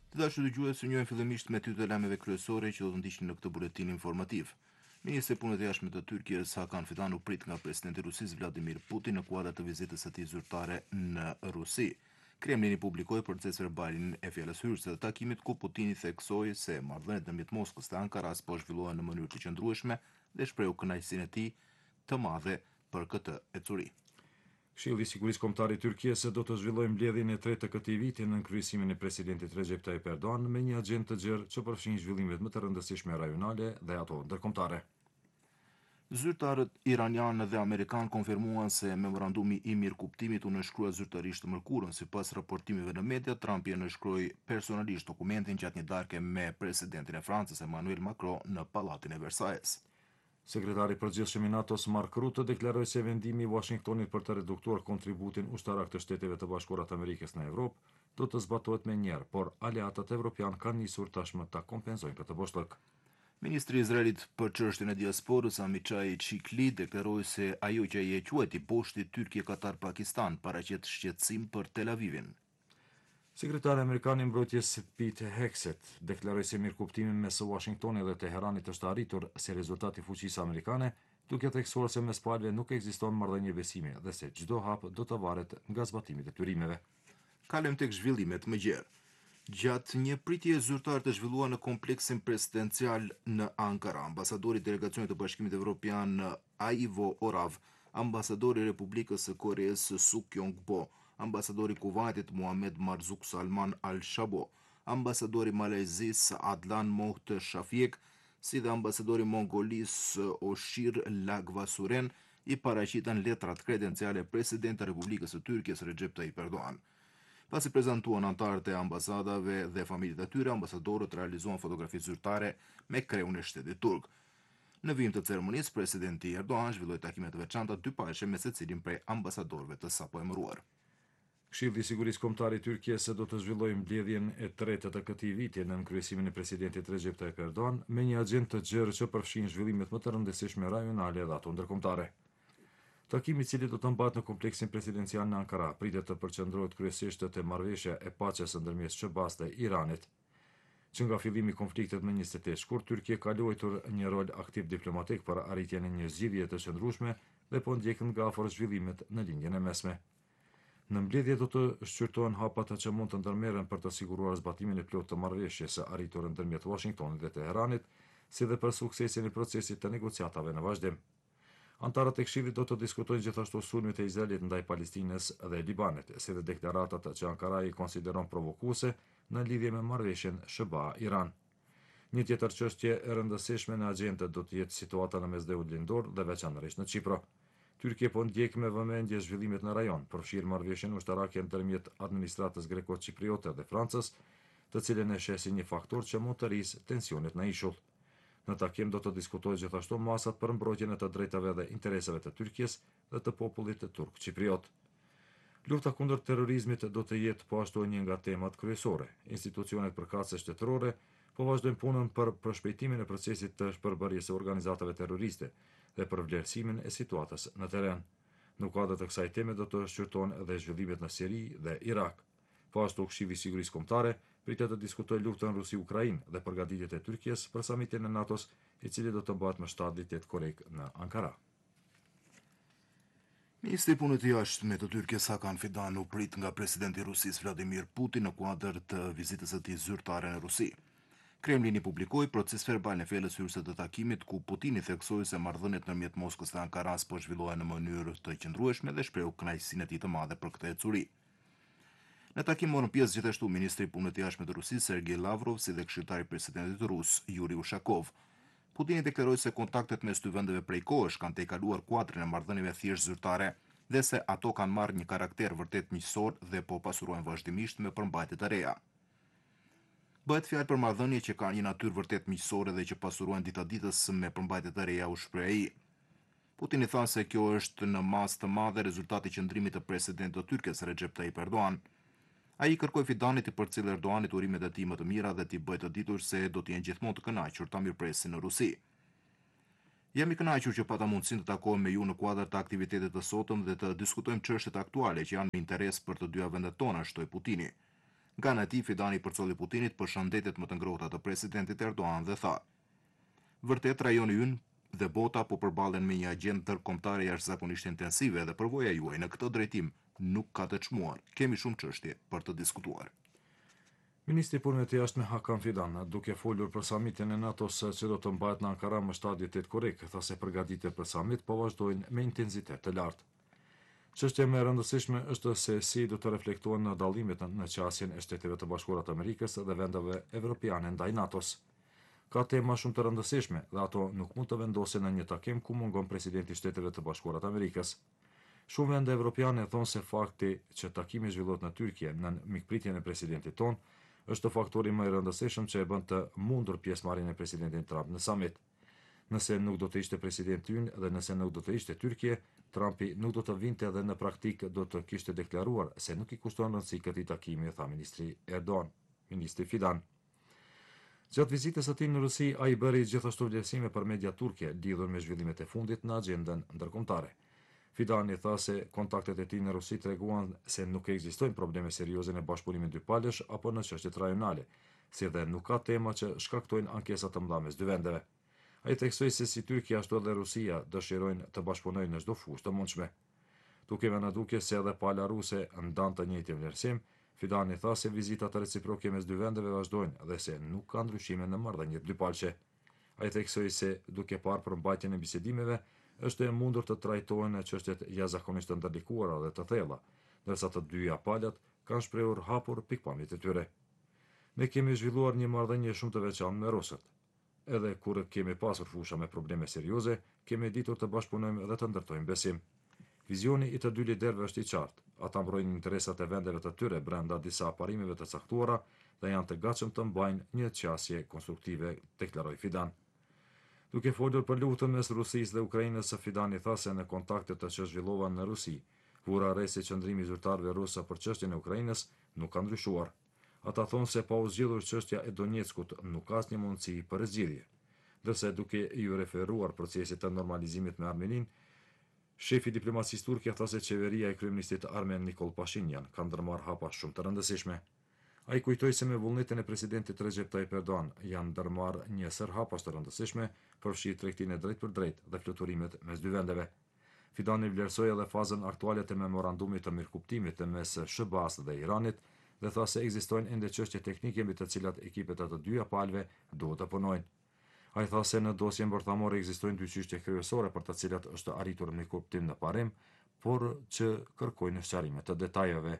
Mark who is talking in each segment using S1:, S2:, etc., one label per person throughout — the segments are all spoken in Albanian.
S1: Të dashur dëgjues, njohem fillimisht me titullat e lajmeve kryesore që do të ndiqni në këtë buletin informativ. Ministri i Punëve të Jashtme të Turqisë Hakan Fidan u prit nga presidenti i Rusisë Vladimir Putin në kuadër të vizitës së tij zyrtare në Rusi. Kremlini publikoi proces verbalin e fjalës hyrëse të takimit ku Putini theksoi se marrëdhëniet ndërmjet Moskës dhe Ankaras po zhvillohen në mënyrë të qëndrueshme dhe shprehu kënaqësinë e tij të madhe për këtë ecuri.
S2: Këshilli i Sigurisë Kombëtare i Turqisë do të zhvillojë mbledhjen e tretë të këtij viti në kryesimin e presidentit Recep Tayyip Erdogan me një agjendë të gjerë që përfshin zhvillimet më të rëndësishme rajonale dhe ato ndërkombëtare.
S1: Zyrtarët iranianë dhe amerikan konfirmuan se memorandumi i mirëkuptimit u nënshkrua zyrtarisht të mërkurën. Sipas raportimeve në media, Trump e nënshkroi personalisht dokumentin gjatë një darke me presidentin e Francës Emmanuel Macron në pallatin e Versailles.
S2: Sekretari i përgjithshëm i NATO-s Mark Rutte deklaroi se vendimi i Washingtonit për të reduktuar kontributin ushtarak të Shteteve të Bashkuara të Amerikës në Evropë do të zbatohet menjëherë, por aleatët evropian kanë nisur tashmë ta kompenzojnë këtë boshllëk.
S1: Ministri i Izraelit për çështjen e diasporës Amichai Chikli deklaroi se ajo që ai e quajti boshti Turqie-Katar-Pakistan paraqet shqetësim për Tel Avivin.
S2: Sekretari amerikan i mbrojtjes Pete Hegseth deklaroi se mirëkuptimi mes Washingtonit dhe Teheranit është arritur si rezultat i fuqisë amerikane, duke theksuar se mes palëve nuk ekziston marrëdhënie besimi dhe se çdo hap do të varet nga zbatimi i detyrimeve.
S1: Kalojmë tek zhvillimet më gjerë. Gjatë një pritje zyrtare të zhvilluar në kompleksin presidencial në Ankara, ambasadori i delegacionit të Bashkimit Evropian Aivo Orav, ambasadori i Republikës së Koreas Suk Kyong-bo, ambasadori i Kuvajtit Muhammad Marzuk Salman Al-Shabo, ambasadori i Malajzisë Adlan Moht Shafiek, si dhe ambasadori i Mongolisë Oshir Lagvasuren i paraqiten letrat kredenciale presidentit të Republikës së Turqisë Recep Tayyip Erdogan. Pasi prezantuan antarët e ambasadave dhe familjet e tyre, ambasadorët realizuan fotografi zyrtare me kreun e shtetit turk. Në vijim të ceremonisë, presidenti Erdogan zhvilloi takime të veçanta dypajshme me secilin prej ambasadorëve të sapo emëruar.
S2: Këshilli i Sigurisë Kombëtare i Turqisë do të zhvillojë mbledhjen e tretë të këtij viti në kryesimin e presidentit Recep Tayyip Erdogan me një agjendë të gjerë që përfshin zhvillimet më të rëndësishme rajonale dhe ato ndërkombëtare. Takimi i cili do të mbahet në kompleksin presidencial në Ankara pritet të përqendrohet kryesisht te marrëveshja e paqes ndërmjet SBA-s dhe Iranit, që nga fillimi i konfliktit më 28 shkurt Turqia ka luajtur një rol aktiv diplomatik për arritjen e një zgjidhje të qëndrueshme dhe po ndjekën nga afër zhvillimet në linjën e mesme. Në mbledhje do të shqyrtohen hapat që mund të ndërmerren për të siguruar zbatimin e plotë të marrëveshjes së arritur ndërmjet Washingtonit dhe Teheranit, si dhe për suksesin e procesit të negociatave në vazhdim. Antarët e Këshillit do të diskutojnë gjithashtu sulmet e Izraelit ndaj Palestinës dhe Libanit, si dhe deklaratat që Ankara i konsideron provokuese në lidhje me marrëveshjen SBA-Iran. Një tjetër çështje e rëndësishme në agjendë do të jetë situata në Mesdheun Lindor dhe veçanërisht në Çipër. Turqia po ndjek me vëmendje zhvillimet në rajon, përfshirë marrëveshjen ushtarake ndërmjet administratës greko-cipriote dhe Francës, të cilën e sheh si një faktor që mund të rrisë tensionet në ishull. Në takim do të diskutohet gjithashtu masat për mbrojtjen e të drejtave dhe interesave të Turqisë dhe të popullit turk cipriot. Lufta kundër terrorizmit do të jetë po ashtu një nga temat kryesore. Institucionet përkatëse shtetërore po vazhdojnë punën për përshpejtimin e procesit të shpërbërjes së organizatave terroriste dhe për vlerësimin e situatës në terren. Në kuadër të kësaj teme do të shqyrtohen edhe zhvillimet në Siri dhe Irak. Po ashtu Këshilli i Sigurisë Kombëtare pritet të diskutojë luftën Rusi-Ukrainë dhe përgatitjet e Turqisë për samitin e NATO-s, i cili do të bëhet më 7-8 korrik në Ankara.
S1: Ministri i Punëve të Jashtme të Turqisë Hakan Fidan u prit nga presidenti i Rusisë Vladimir Putin në kuadër të vizitës së tij zyrtare në Rusi. Kremlini publikoi proces verbal në fjalës hyrëse të takimit ku Putini theksoi se marrëdhëniet ndërmjet Moskës dhe Ankaras po zhvillohen në mënyrë të qëndrueshme dhe shprehu kënaqësinë e tij të madhe për këtë ecuri. Në takim morën pjesë gjithashtu ministri i Punëve të Jashtme të Rusisë Sergej Lavrov si dhe këshilltari i presidentit rus Yuri Ushakov. Putini deklaroi se kontaktet mes dy vendeve prej kohësh kanë tejkaluar kuadrin e marrëdhënieve thjesht zyrtare dhe se ato kanë marrë një karakter vërtet miqësor dhe po pasurohen vazhdimisht me përmbajtje të reja. Bëhet fjalë për marrëdhënie që kanë një natyrë vërtet miqësore dhe që pasurohen ditaditës me përmbajtje të reja, u shpreh ai. Putini tha se kjo është në masë të madhe rezultati i qëndrimit të presidentit të Turqisë Recep Tayyip Erdogan. Ai kërkoi Fidanit të përcjellë Erdoganit urimet e tij më të mira dhe t'i bëjë të ditur se do të jenë gjithmonë të kënaqur ta mirëpresin në Rusi. Jam i kënaqur që pata mundësinë të takohem me ju në kuadër të aktivitetit të sotëm dhe të diskutojmë çështjet aktuale që janë në interes për të dyja vendet tona, shtoi Putini. Nga ana e tij, Fidani përcolli Putinit për shëndetet më të ngrohta të presidentit Erdogan dhe tha: "Vërtet rajoni ynë dhe bota po përballen me një agjendë ndërkombëtare jashtëzakonisht intensive dhe përvoja juaj në këtë drejtim nuk ka të çmuar. Kemi shumë çështje për të diskutuar."
S2: Ministri i Punëve të Jashtme Hakan Fidan, duke folur për samitin e NATO-s që do të mbahet në Ankara më 7 korrik, tha se përgatitjet për samit po vazhdojnë me intensitet të lartë. Çështja më e rëndësishme është se si do të reflektohen në dallimet në qasjen e Shteteve të Bashkuara të Amerikës dhe vendeve evropiane ndaj NATO-s. Ka tema shumë të rëndësishme dhe ato nuk mund të vendosen në një takim ku mungon presidenti i Shteteve të Bashkuara të Amerikës. Shumë vende evropiane thonë se fakti që takimi zhvillohet në Tyrkie në mikpritjen e presidentit ton është faktori më i rëndësishëm që e bën të mundur pjesëmarrjen e presidentit Trump në summit. Nëse nuk do të ishte presidenti ynë dhe nëse nuk do të ishte Tyrkie, Trumpi nuk do të vinte dhe në praktik do të kishte deklaruar se nuk i kushton rëndësi këtij takimi, tha ministri Fidan. Gjatë vizitës së tij në Rusi, ai bëri gjithashtu vlerësime për media turke lidhur me zhvillimet e fundit në agjendën ndërkombëtare. Fidani tha se kontaktet e tij në Rusi treguan se nuk ekzistojnë probleme serioze në bashkëpunimin dypalësh apo në çështjet rajonale, si dhe nuk ka tema që shkaktojnë ankesa të mëdha mes dy vendeve. Ai theksoi se si Tyrkia ashtu edhe Rusia dëshirojnë të bashkëpunojnë në çdo fushë të mundshme. Duke vënë duke se edhe pala ruse ndan të njëjtin vlerësim, Fidani tha se vizitat reciproke mes dy vendeve vazhdojnë dhe se nuk ka ndryshime në marrëdhëniet dypalëshe. Ai theksoi se duke parë përmbajtjen e bisedimeve, është e mundur të trajtohen çështjet jashtëzakonisht të ndërlikuara dhe të thella, ndërsa të dyja palët kanë shprehur hapur pikpamjet e tyre. Ne kemi zhvilluar një marrëdhënie shumë të veçantë me rusët. Edhe kur kemi pasur fusha me probleme serioze, kemi ditur të bashkëpunojmë dhe të ndërtojmë besim. Vizioni i të dy liderëve është i qartë. Ata mbrojnë interesat e vendeve të tyre brenda disa parimeve të caktuara dhe janë të gatshëm të mbajnë një qasje konstruktive, deklaroi Fidan. Duke folur për luftën mes Rusisë dhe Ukrainës, Fidani tha se në kontaktet që zhvillovan në Rusi, vura re se qëndrimi i zyrtarëve rusë për çështjen e Ukrainës nuk ka ndryshuar. Ata thonë se pa u zgjidhur çështja e Donjeckut nuk ka asnjë mundësi për zgjidhje. Ndërsa duke i referuar procesit të normalizimit me Armeninë, shefi i diplomacisë turke tha se qeveria e kryeministit Armen Nikol Pashinyan ka ndërmarrë hapa shumë të rëndësishme. Ai kujtoi se me vullnetin e presidentit Recep Tayyip Erdogan janë ndërmarrë një sër hapas të rëndësishme përfshi tregtinë drejt për drejt dhe fluturimet mes dy vendeve. Fidani vlerësoi edhe fazën aktuale të memorandumit të mirëkuptimit mes SHBA-s dhe Iranit dhe tha se ekzistojnë ende çështje teknike mbi të cilat ekipet e të dyja palëve duhet të punojnë. Ai tha se në dosjen bërthamore ekzistojnë dy çështje kryesore për të cilat është arritur mirëkuptim në parim, por që kërkojnë sqarime të detajeve.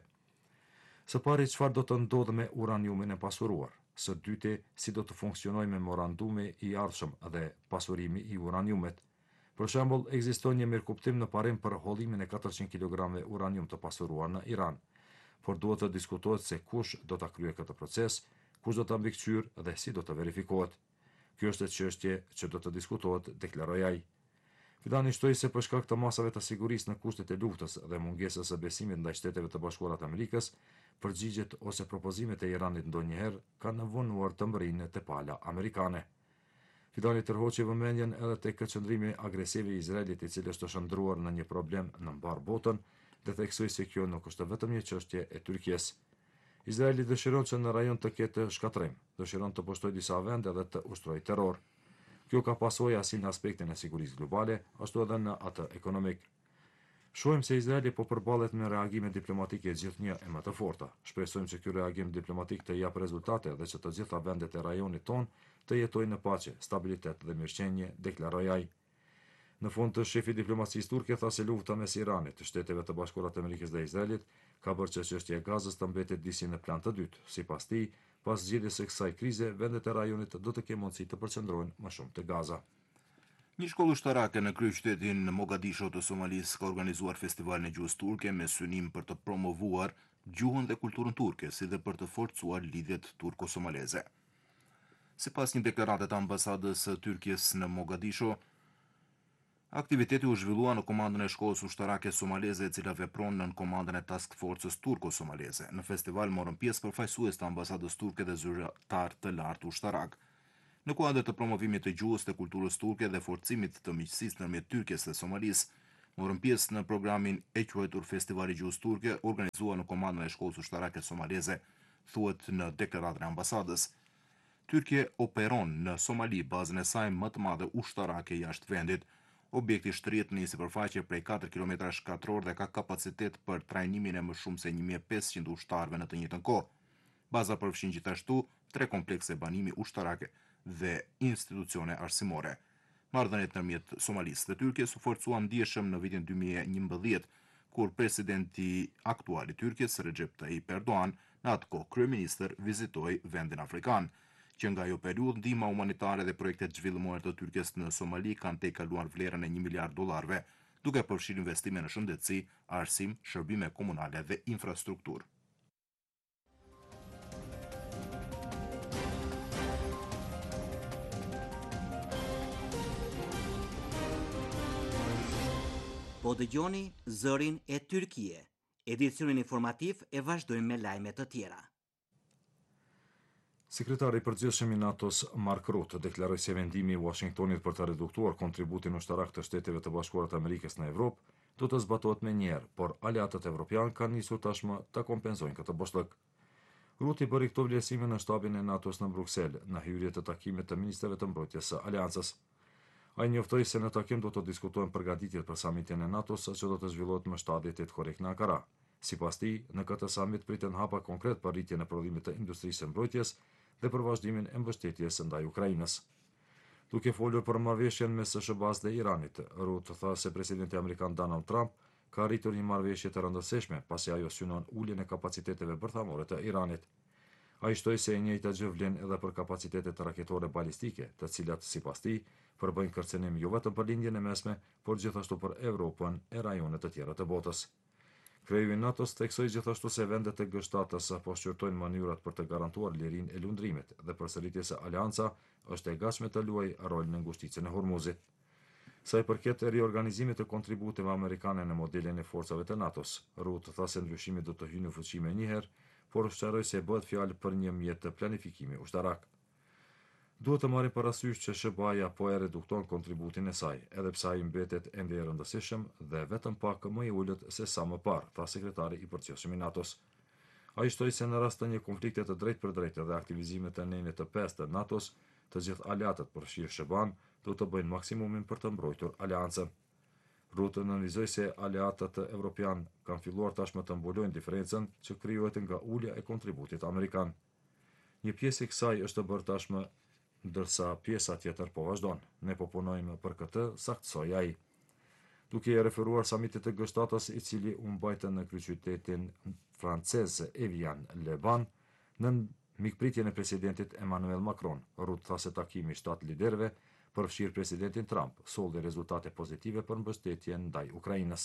S2: Së pari, çfarë do të ndodhë me uraniumin e pasuruar? Së dyti, si do të funksionojë memorandumi i ardhshëm dhe pasurimi i uraniumit? Për shembull, ekziston një mirëkuptim në parim për hollimin e 400 kg uranium të pasuruar në Iran, por duhet të diskutohet se kush do ta kryejë këtë proces, kush do ta mbikëqyrë dhe si do të verifikohet. Kjo është çështje që do të diskutohet, deklaroi ai. Fidani shtoi se për shkak të masave të sigurisë në kushtet e luftës dhe mungesës së besimit ndaj Shteteve të Bashkuara të Amerikës, përgjigjet ose propozimet e Iranit ndonjëherë kanë vonuar të mbërrinë te pala amerikane. Fidani tërhoqi vëmendjen edhe tek qëndrimi agresiv i Izraelit, i cili është shndruar në një problem në mbar botën, dhe theksoi se kjo nuk është vetëm një çështje e Turqisë. Izraeli dëshiron që në rajon të ketë shkatrim, dëshiron të pushtojë disa vende dhe të ushtrojë terror. Kjo ka pasoja si në aspektin e sigurisë globale, ashtu edhe në atë ekonomik. Shohim se Izraeli po përballet me reagime diplomatike gjithnjë e më të forta. Shpresojmë që ky reagim diplomatik të japë rezultate dhe që të gjitha vendet e rajonit ton të jetojnë në paqe, stabilitet dhe mirëqenie, deklaroi ai. Në fund, shefi i diplomacisë turke tha se lufta mes Iranit, Shteteve të Bashkuara të Amerikës dhe Izraelit ka bërë që çështja e Gazës të mbetet disi në plan të dytë. Sipas tij, pas zgjedhjes së kësaj krize, vendet e rajonit do të kenë mundësi të përqendrohen më shumë te Gaza.
S1: Një shkollë ushtarake në kryeqytetin Mogadisho të Somalisë ka organizuar festivalin e gjuhës turke me synim për të promovuar gjuhën dhe kulturën turke, si dhe për të forcuar lidhjet turko-somaleze. Sipas një deklarate të ambasadës së Turqisë në Mogadisho, aktiviteti u zhvillua në komandën e shkollës ushtarake somaleze, e cila vepron nën komandën e task forcës turko-somaleze. Në festival morën pjesë përfaqësues të ambasadës turke dhe zyrtar të lartë ushtarak. Në kuadër të promovimit të gjuhës dhe kulturës turke dhe forcimit të miqësisë ndërmjet Turqisë dhe Somalisë, morën pjesë në programin e quajtur Festivali i Gjuhës Turke, organizuar në komandën e shkollës ushtarake somaleze thuhet në deklaratën e ambasadës. Tyrkia operon në Somali bazën e saj më të madhe ushtarake jashtë vendit. Objekti shtrirët në një sipërfaqe prej 4 km² dhe ka kapacitet për trajnimin e më shumë se 1500 ushtarëve në të njëjtën kohë. Baza përfshin gjithashtu 3 komplekse banimi ushtarake dhe institucione arsimore. Marrëdhëniet ndërmjet Somalisë dhe Tyrkisë u forcuan ndjeshëm në vitin 2011, kur presidenti aktual i Tyrkisë, Recep Tayyip Erdogan, në atë kohë kryeministër, vizitoi vendin afrikan, që nga ajo periudhë ndihma humanitare dhe projektet zhvillimore të Tyrkisë në Somali kanë tejkaluar vlerën e $1 miliard, duke përfshirë investime në shëndetësi, arsim, shërbime komunale dhe infrastrukturë.
S3: Po dëgjoni Zërin e Tyrkie. Edicionin informativ e vazhdojmë me lajme të tjera.
S2: Sekretari i përgjithshëm i NATO-s Mark Rutte deklaroi se vendimi i Washingtonit për të reduktuar kontributin ushtarak të Shteteve të Bashkuara të Amerikës në Evropë do të zbatohet menjëherë, por aleatët evropianë kanë nisur tashmë ta kompenzojnë këtë boshllëk. Rutte bëri këto vlerësime në shtabin e NATO-s në Bruksel, në hyrje të takimit të ministrave të mbrojtjes së Aleancës. Ai njoftoi se në takim do të diskutohen përgatitjet për samitin e NATO-s që do të zhvillohet më 7-8 korrik në Ankara. Sipas tij, në këtë samit priten hapa konkret për rritjen e prodhimit të industrisë së mbrojtjes dhe për vazhdimin e mbështetjes ndaj Ukrainës. Duke folur për marrëveshjen mes SBA-s dhe Iranit, Rutte tha se presidenti amerikan Donald Trump ka arritur një marrëveshje të rëndësishme pasi ajo synon uljen e kapaciteteve bërthamore të Iranit. Ai shtoi se e njëjta gjë vlen edhe për kapacitetet raketore balistike, të cilat sipas tij përbëjnë kërcënim jo vetëm për lindjen e mesme, por gjithashtu për Evropën e rajone të tjera të botës. Kryeju i NATO-s theksoi gjithashtu se vendet e G7-s po shqyrtojnë mënyrat për të garantuar lirinë e lundrimit dhe përsëritje se Aleanca është e gatshme të luajë rolin në ngushticën e Hormuzit. Sa i përket riorganizimit të kontributeve amerikane në modelin e forcave të NATO-s, Rutte tha se ndryshimi do të hyjë në fuqi menjëherë, por sqaroi se bëhet fjalë për një mjet të planifikimi ushtarak. Duhet të marrim parasysh që SBA-ja po e redukton kontributin e saj, edhe pse ai mbetet ende i rëndësishëm dhe vetëm pak më i ulët se sa më parë, tha sekretari i përgjithshëm i NATO-s. Ai shtoi se në rast të një konflikti të drejtpërdrejtë dhe aktivizimit të nenit të 5 të NATO-s, të gjithë aleatët përfshirë SBA-n do të bëjnë maksimumin për të mbrojtur aleancën. Rutte analizoi se aleatët evropian kanë filluar tashmë të mbulojnë diferencën që krijohet nga ulja e kontributit amerikan. Një pjesë e kësaj është bërë tashmë, ndërsa pjesa tjetër po vazhdon. Ne po punojmë për këtë, saktësoi ai. Duke i referuar samitit të G7-s, i cili u mbajtë në kryeqytetin francez Evian-le-Bain, në mikpritjen e presidentit Emmanuel Macron, Rutte tha se takimi i 7 liderëve përfshirë presidentin Trump, solli rezultate pozitive për mbështetjen ndaj Ukrainës.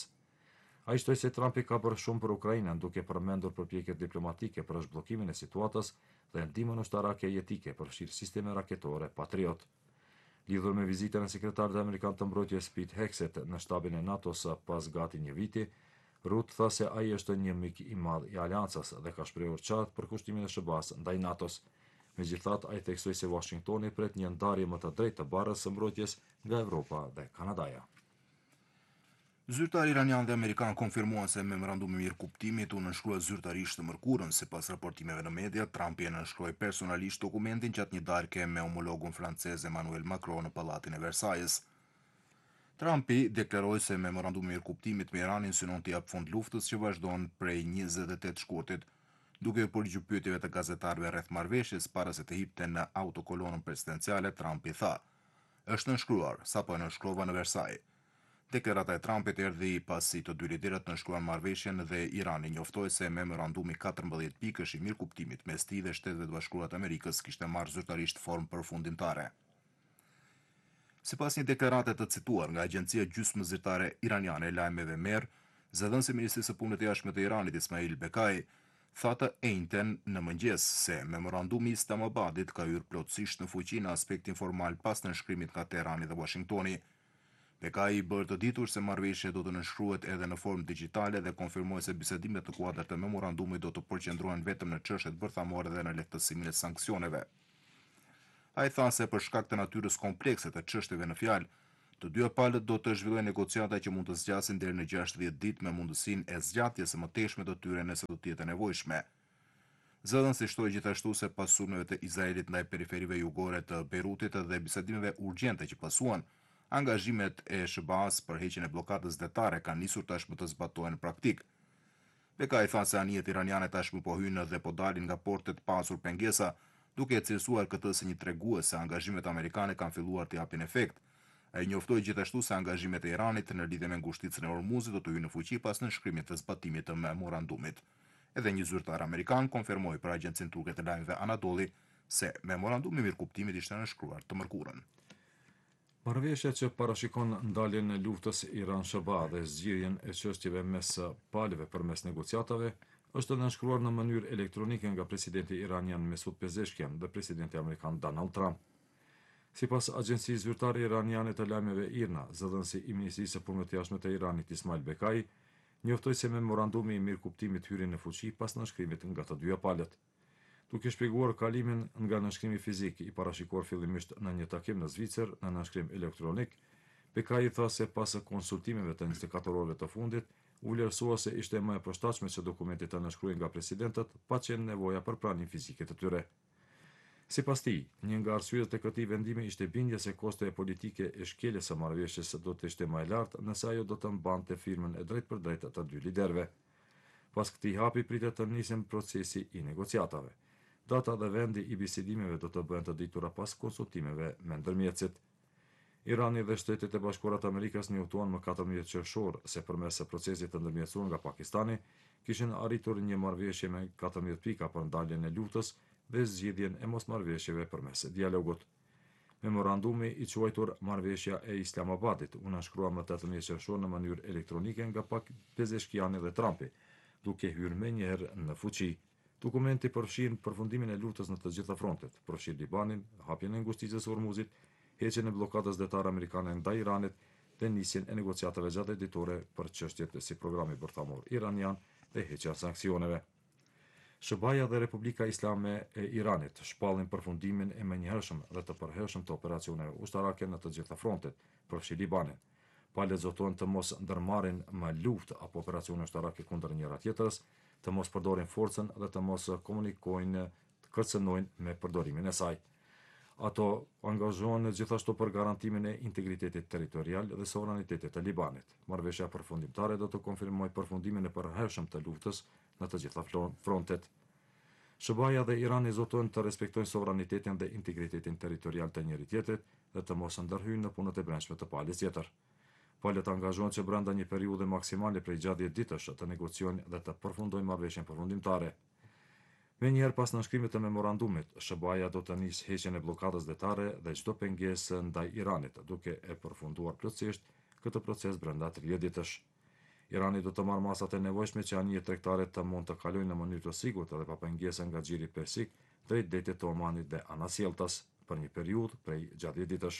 S2: Ai shtoi se Trumpi ka bërë shumë për Ukrainën, duke përmendur përpjekjet diplomatike për zhbllokimin e situatës dhe ndihmën ushtarake jetike përfshirë sisteme raketore Patriot. Lidhur me vizitën e sekretarit amerikan të mbrojtjes Pete Hegseth në shtabin e NATO-s pas gati një viti, Rutte tha se ai është një mik i madh i aleancës dhe ka shprehur qartë për kushtimin e SBA-s ndaj NATO-s. Megjithatë, ai theksoi se Washingtoni pret një ndarje më të drejtë të barrës së mbrojtjes nga Evropa dhe Kanadaja.
S1: Zyrtar iranian dhe amerikan konfirmuan se memorandumi i mirëkuptimit u nënshkrua zyrtarisht të mërkurën. Sipas raportimeve në media, Trumpi e nënshkroi personalisht dokumentin gjatë një darke me homologun francez Emmanuel Macron në pallatin e Versailles. Trumpi deklaroi se memorandumi i mirëkuptimit me Iranin synon të jap fund luftës që vazhdon prej 28 shkurtit, duke u përgjigjuar pyetjeve të gazetarëve rreth marrëveshjes para se të hipte në autokolonën presidenciale. Trumpi tha: "Është nënshkruar, sapo e nënshkrova në Versailles." Deklarata e Trumpit erdhi pasi të dy liderët nënshkruan marrëveshjen dhe Irani njoftoi se memorandumi 14 pikësh i mirëkuptimit mes tij dhe Shtetet e Bashkuara të Amerikës kishte marrë zyrtarisht formë përfundimtare. Sipas një deklarate të cituar nga agjencia gjysmëzyrtare iraniane e lajmeve Mer, zëdhënësi i Ministrisë së Punëve të Jashtme të Iranit Ismail Bekai tha të njëjtën në mëngjes se memorandumi i Islamabadit ka hyrë plotësisht në fuqi në aspektin formal pas nënshkrimit nga Teherani dhe Washingtoni. Bekai i bërë të ditur se marrëveshja do të nënshkruhet edhe në formë digjitale dhe konfirmoi se bisedimet në kuadër të memorandumit do të përqendrohen vetëm në çështjet bërthamore dhe në lehtësimin e sanksioneve. Ai tha se për shkak të natyrës komplekse të çështjeve në fjalë, të dyja palët do të zhvillojnë negociata që mund të zgjasin deri në 60 ditë me mundësinë e zgjatjes së mëtejshme të tyre nëse do të jetë e nevojshme. Zëdhënësi shtoi gjithashtu se pas sulmeve të Izraelit ndaj periferive jugore të Beirutit dhe bisedimeve urgjente që pasuan, angazhimet e SBA-s për heqjen e bllokadës detare kanë nisur tashmë të zbatohen në praktik. Bekai tha se anijet iraniane tashmë po hynë dhe po dalin nga portet pasur pengesa, duke e cilësuar këtë si një tregues se angazhimet amerikane kanë filluar të japin efekt. Ai njoftoi gjithashtu se angazhimet e Iranit në lidhje me ngushticën e Hormuzit do të hyjnë në fuqi pas nënshkrimit të zbatimit të memorandumit. Edhe një zyrtar amerikan konfirmoi për agjencinë turke të lajmeve Anadoli se memorandumi i mirëkuptimit ishte nënshkruar të mërkurën.
S2: Marrëveshja që parashikon ndaljen e luftës Iran-SBA dhe zgjidhjen e çështjeve mes palëve përmes negociatave është nënshkruar në mënyrë elektronike nga presidenti iranian Mesud Pezeshkian dhe presidenti amerikan Donald Trump. Sipas agjencisë zyrtare iraniane të lajmeve IRNA, zëdhënësi i Ministrisë së Punëve të Jashtme të Iranit Ismail Bekai njoftoi se memorandumi i mirëkuptimit hyri në fuqi pas nënshkrimit nga të dyja palët. Duke shpjeguar kalimin nga nënshkrimi fizik i parashikuar fillimisht në një takim në Zvicër në nënshkrim elektronik, Bekai tha se pas konsultimeve të 24 orëve të fundit, u vlerësua se ishte më e përshtatshme që dokumenti të nënshkruhej nga presidentët, pa qenë nevoja për pranin fizike të tyre. Sipas tij, një nga arsyet e këtij vendimi ishte bindja se kostoja politike e shkeljes së marrëveshjes do të ishte më e lartë nëse ajo do të mbante firmën e drejtpërdrejtë të dy liderëve. Pas këtij hapi pritet të nisën procesi i negociatave. Data dhe vendi i bisedimeve do të bëhen të ditura pas konsultimeve me ndërmjetësit. Irani dhe Shtetet e Bashkuara të Amerikës njoftuan më 14 qershor se përmes procesit të ndërmjetësuar nga Pakistani kishin arritur një marrëveshje me 14 pika për ndaljen e luftës dhe zgjidhjen e mosmarrëveshjeve përmes dialogut. Memorandumi i quajtur Marrëveshja e Islamabadit u nënshkrua më 18 qershor në mënyrë elektronike nga Pezeshkiani dhe Trumpi, duke hyrë menjëherë në fuqi. Dokumenti përfshin përfundimin e luftës në të gjitha frontet, përfshin Libanin, hapjen e ngushticës së Hormuzit, heqjen e bllokadës detare amerikane ndaj Iranit dhe nisjen e negociatave gjatëditore për çështjet si programi bërthamor iranian dhe heqja e sanksioneve. SBA-ja dhe Republika Islame e Iranit shpallin përfundimin e menjëhershëm dhe të përhershëm të operacioneve ushtarake në të gjitha frontet, përfshi Libanin. Palët zotojnë të mos ndërmarrin më luftë apo operacione ushtarake kundër njëra tjetrës, të mos përdorin forcën dhe të mos komunikojnë, të kërcënojnë me përdorimin e saj. Ato angazhohen gjithashtu për garantimin e integritetit territorial dhe sovranitetit të Libanit. Marrëveshja përfundimtare do të konfirmojë përfundimin e përhershëm të luftës në të gjitha frontet. SBA-ja dhe Irani zotojnë të respektojnë sovranitetin dhe integritetin territorial të njëri tjetrit dhe të mos ndërhyjnë në punët e brendshme të palës tjetër. Palët angazhohen që brenda një periudhe maksimale prej gjatë 10 ditësh të negociojnë dhe të përfundojnë marrëveshjen përfundimtare. Menjëherë pas nënshkrimit të memorandumit, SBA-ja do të nisë heqjen e bllokadës detare dhe çdo pengesë ndaj Iranit, duke e përfunduar plotësisht këtë proces brenda 30 ditësh. Irani do të marrë masat e nevojshme që anijet tregtare të mund të kalojnë në mënyrë të sigurt dhe pa pengesa nga xhiri persik drejt detit të Omanit dhe Anasjelltas për një periudhë prej gjatë 10 ditësh.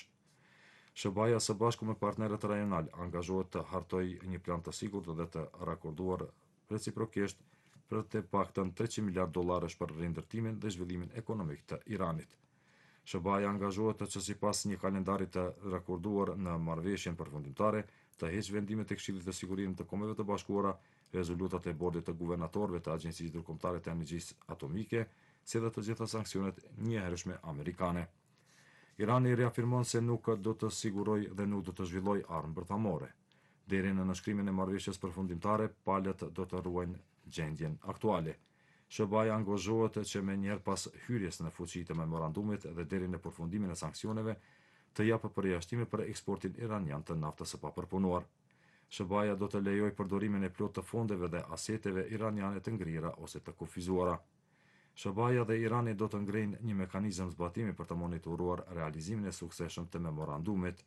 S2: SBA-ja së bashku me partnerët rajonal angazhohet të hartojë një plan të sigurt dhe të rakorduar reciprokisht për të paktën $300 miliardë për rindërtimin dhe zhvillimin ekonomik të Iranit. SBA-ja angazhohet që sipas një kalendari të rakorduar në marrëveshjen përfundimtare, të heqë vendimet e Këshillit të Sigurimit të Kombeve të Bashkuara, rezolutat e bordit të guvernatorëve të Agjencisë Ndërkombëtare të Energjisë Atomike, si dhe të gjitha sanksionet njëhershme amerikane. Irani reafirmon se nuk do të sigurojë dhe nuk do të zhvillojë armë bërthamore. Deri në nënshkrimin e marrëveshjes përfundimtare, palët do të ruajnë gjendjen aktuale. SBA-ja angazhohet që menjëherë pas hyrjes në fuqi të memorandumit dhe deri në përfundimin e sanksioneve, të japë përjashtime për eksportin iranian të naftës së papërpunuar. SBA-ja do të lejojë përdorimin e plotë të fondeve dhe aseteve iraniane të ngrira ose të kufizuara. SBA-ja dhe Irani do të ngrejnë një mekanizëm zbatimi për të monitoruar realizimin e suksesshëm të memorandumit.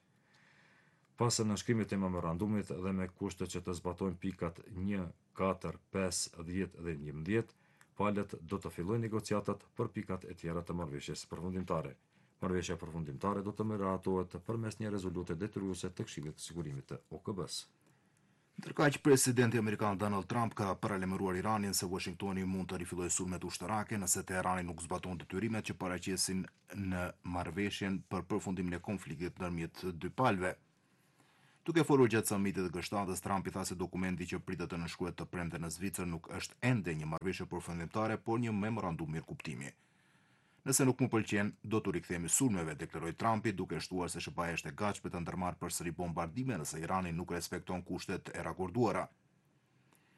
S2: Pas nënshkrimit të memorandumit dhe me kushte që të zbatojnë pikat 1, 4, 5, 10 dhe 11, palët do të fillojnë negociatat për pikat e tjera të marrëveshjes përfundimtare. Marrëveshja përfundimtare do të miratohet përmes një rezolute detyruese të Këshillit të Sigurimit të OKB-s.
S1: Ndërkaq, presidenti amerikan Donald Trump ka paralajmëruar Iranin se Washingtoni mund të rifillojë sulmet ushtarake nëse Teherani nuk zbaton detyrimet që paraqesin në marrëveshjen për përfundimin e konfliktit ndërmjet dy palëve. Duke folur gjatë samitit të G7-s, Trumpi tha se dokumenti që pritet të nënshkruhet të premte në Zvicër nuk është ende një marrëveshje përfundimtare, por një memorandum mirëkuptimi. Nëse nuk mu pëlqen, do t'u rikthemi sulmeve, deklaroi Trumpi, duke shtuar se SBA është e gatshme të ndërmarrë përsëri bombardime nëse Irani nuk respekton kushtet e rakorduara.